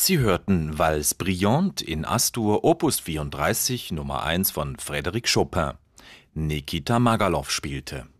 Sie hörten Valse brillante in As-Dur Opus 34 Nummer 1 von Frédéric Chopin. Nikita Magalow spielte.